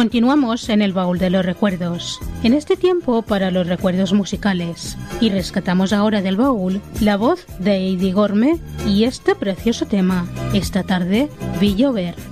Continuamos en el baúl de los recuerdos, en este tiempo para los recuerdos musicales, y rescatamos ahora del baúl la voz de Heidi Gorme y este precioso tema, Esta tarde vi llover.